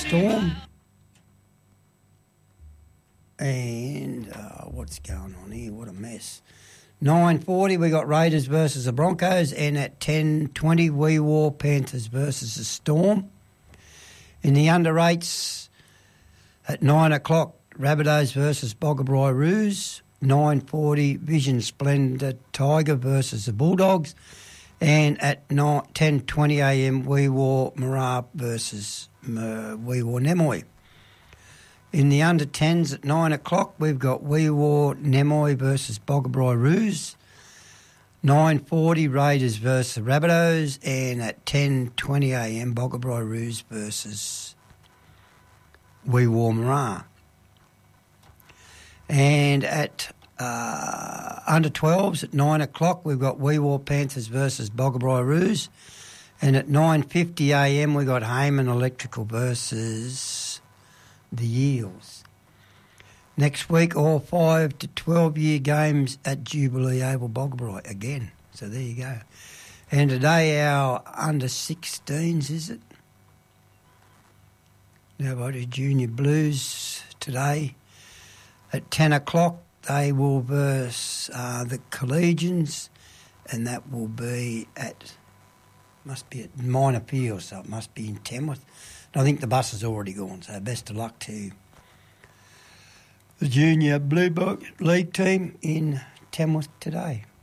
Storm. And what's going on here? What a mess. 9:40 we got Raiders versus the Broncos, and at 10:20 we War Panthers versus the Storm. In the under eights at 9 o'clock Rabbitohs versus Boggabri Roos. 9:40 Vision Splendid Tiger versus the Bulldogs, and at 10:20 a.m. we War Marab versus we War Nemoy. In the under 10s at 9 o'clock, we've got We War Nemoy versus Boggabri Roos. 9:40 Raiders versus the Rabbitohs, and at 10:20 a.m. Boggabri Roos versus We War Marab. And at under 12s at 9 o'clock, we've got We War Panthers versus Boggabri Roos. And at 9:50 a.m. we've got Heyman Electrical versus the Eels. Next week, all 5 to 12-year games at Jubilee Oval Boggabri again. So there you go. And today our under 16s, is it? Nobody Junior Blues today. At 10 o'clock, they will verse the Collegians, and that will be must be at Minor Field, so it must be in Tamworth. I think the bus has already gone, so best of luck to the Junior Blue Book League team in Tamworth today.